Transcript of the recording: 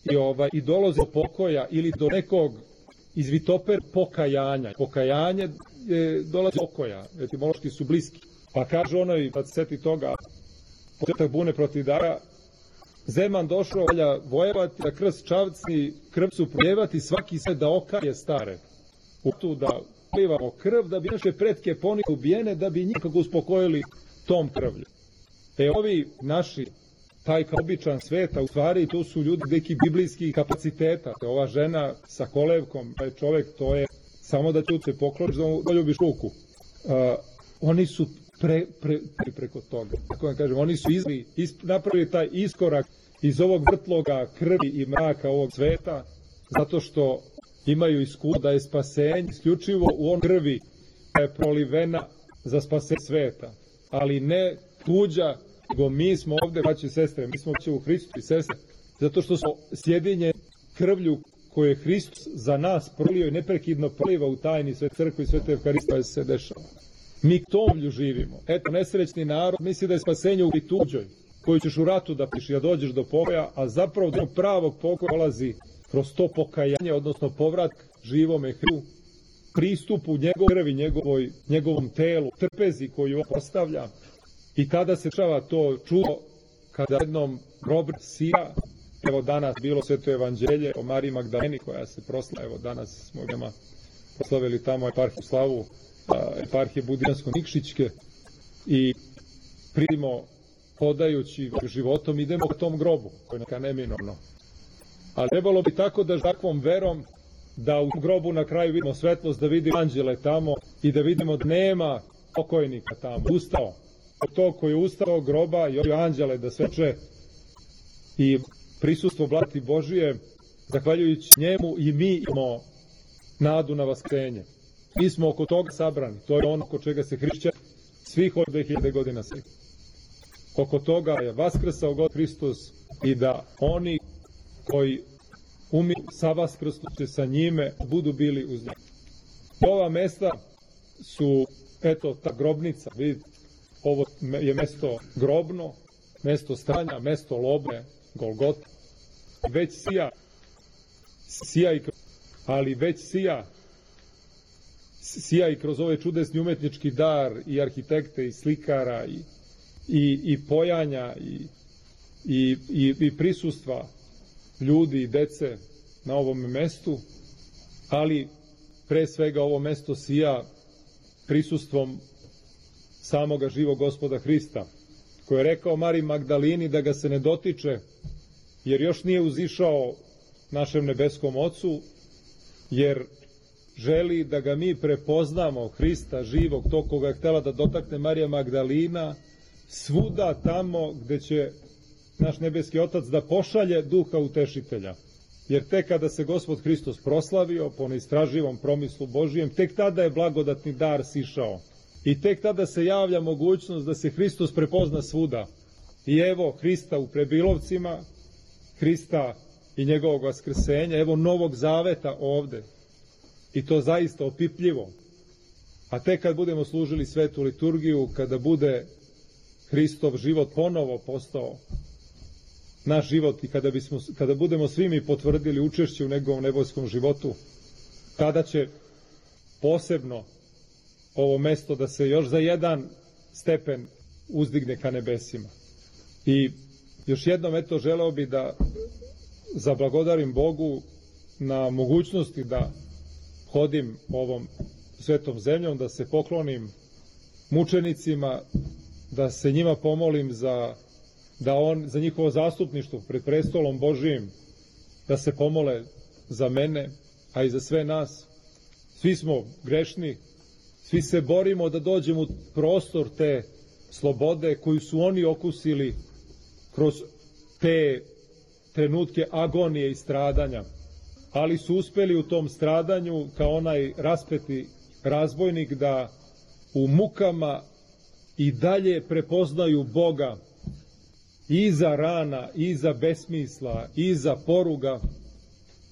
i dolazi do pokoja ili do nekog izvitoper pokajanja. Pokajanje dolazi do pokoja, etimološki su bliski. Pa kaže onoj, pa se seti toga, početak bune protiv Dara, Zeman došao, valja vojevati, da krst čavci, krv su proljevati, svaki sve da okaje stare. U tu da plivamo krv, da bi naše pretke ponije ubijene, da bi njih kako uspokojili tom krvlju. Ovi naši, taj kao običan sveta, u stvari to su ljudi neki biblijskih kapaciteta. Ova žena sa kolevkom, taj čovjek, to je samo da ću se pokloniš, da ljubiš ruku. Oni su preko toga. Tako vam kažem, oni su napravili taj iskorak iz ovog vrtloga krvi i mraka ovog sveta, zato što imaju iskustvo da je spasenje isključivo u on krvi koja je prolivena za spasenje sveta, ali ne tuđa, nego mi smo ovde, braće i sestre, mi smo u Hristu i sestre, zato što smo sjedinjeni krvlju koju je Hristos za nas prolio i neprekidno proliva u tajni sve crkve i svete Evharistije koja se dešava. Mi tomlju živimo. Eto, nesrećni narod misli da je spasenje u tuđoj, koju ćeš u ratu da piši, da dođeš do pokoja, a zapravo do pravog pokoja dolazi kroz to pokajanje, odnosno povrat živome Hristu, pristupu njegov krvi, njegovom telu, trpezi koju on postavlja. I tada se dešava to čudo kada jednom grob sija. Evo danas bilo Sveto evanđelje o Mariji Magdaleni koja se proslava. Evo danas smo proslavili tamo eparhiju slavu eparhije Budijansko-Nikšićke i pridimo hodajući životom, idemo ka tom grobu koji je neka neminovno. Ali trebalo bi tako da takvom verom da u grobu na kraju vidimo svetlost, da vidimo anđele tamo i da vidimo da nema pokojnika tamo. Ustao. To koji je ustao groba i anđele da sveče i prisustvo blagodati Božije, zahvaljujući njemu i mi imamo nadu na vaskrsenje. Mi smo oko toga sabrani. To je ono oko čega se hrišćani svih od 2000 godina svi. Oko toga je vaskrsao God Hristos i da oni koji umiru sa vaskrsnuće sa njime budu bili uz njega. Ova mesta su, eto, ta grobnica, vidite, ovo je mesto grobno, mesto stanja, mesto lobe, Golgota. Već sija i kroz, ali već sija i kroz ovaj čudesni umetnički dar i arhitekte i slikara i pojanja i prisustva ljudi i dece na ovom mestu, ali pre svega ovo mesto sija prisustvom samoga živog Gospoda Hrista, koji je rekao Mariji Magdalini da ga se ne dotiče, jer još nije uzišao našem nebeskom Ocu, jer želi da ga mi prepoznamo, Hrista živog, tog koga je htela da dotakne Marija Magdalina, svuda tamo gde će naš nebeski Otac da pošalje Duha Utešitelja. Jer tek kada se Gospod Hristos proslavio po neistraživom promislu Božijem, tek tada je blagodatni dar sišao. I tek tada se javlja mogućnost da se Hristos prepozna svuda. I evo Hrista u Prebilovcima, Hrista i njegovog vaskrsenja, evo Novog Zaveta ovde. I to zaista opipljivo. A tek kad budemo služili svetu liturgiju, kada bude Hristov život ponovo postao naš život i kada budemo svi mi potvrdili učešće u njegovom nebojskom životu, tada će posebno ovo mesto da se još za jedan stepen uzdigne ka nebesima. I još jednom, eto, želeo bi da zablagodarim Bogu na mogućnosti da hodim ovom svetom zemljom, da se poklonim mučenicima, da se njima pomolim za njihovo zastupništvo pred prestolom Božijim, da se pomole za mene, a i za sve nas. Svi smo grešni, svi se borimo da dođemo u prostor te slobode koju su oni okusili kroz te trenutke agonije i stradanja, ali su uspeli u tom stradanju kao onaj raspeti razbojnik da u mukama i dalje prepoznaju Boga i iza rana, i iza besmisla, i iza poruga,